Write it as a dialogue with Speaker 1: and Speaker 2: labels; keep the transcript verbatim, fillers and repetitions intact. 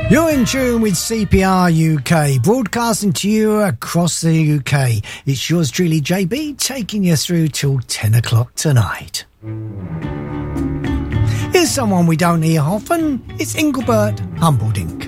Speaker 1: You're in tune with C P R U K, broadcasting to you across the U K. It's yours truly, J B, taking you through till ten o'clock tonight. Here's someone we don't hear often. It's Engelbert Humperdinck.